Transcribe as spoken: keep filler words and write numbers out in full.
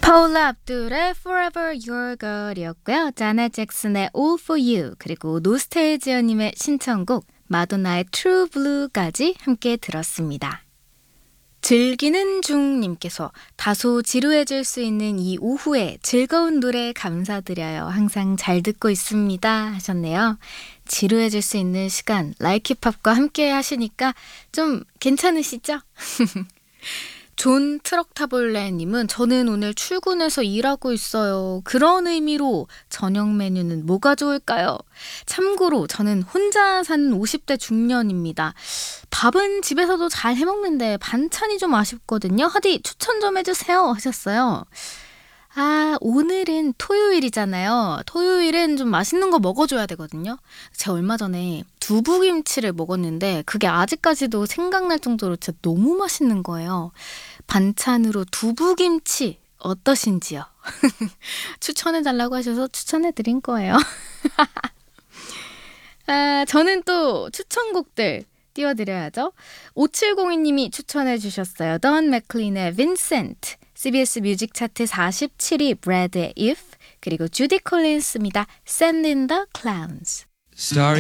파울라 압둘의 Forever Your Girl이었고요. 자넷 잭슨의 All For You 그리고 노스텔지어님의 신청곡 마돈나의 True Blue까지 함께 들었습니다. 즐기는 중님께서 다소 지루해질 수 있는 이 오후에 즐거운 노래 감사드려요. 항상 잘 듣고 있습니다 하셨네요. 지루해질 수 있는 시간 라이키팝과 함께 하시니까 좀 괜찮으시죠? 존 트럭타볼레님은 저는 오늘 출근해서 일하고 있어요. 그런 의미로 저녁 메뉴는 뭐가 좋을까요? 참고로 저는 혼자 사는 오십 대 중년입니다. 밥은 집에서도 잘 해먹는데 반찬이 좀 아쉽거든요. 하디 추천 좀 해주세요 하셨어요. 아, 오늘은 토요일이잖아요. 토요일은 좀 맛있는 거 먹어줘야 되거든요. 제가 얼마 전에 두부김치를 먹었는데 그게 아직까지도 생각날 정도로 진짜 너무 맛있는 거예요. 반찬으로 두부김치 어떠신지요? 추천해달라고 하셔서 추천해드린 거예요. 아, 저는 또 추천곡들 띄워드려야죠. 오칠공이님이 추천해 주셨어요. 던 맥클린의 빈센트, 씨비에스 뮤직 차트 사십칠 위 브래드의 If, 그리고 주디 콜린스입니다. Send in the Clowns.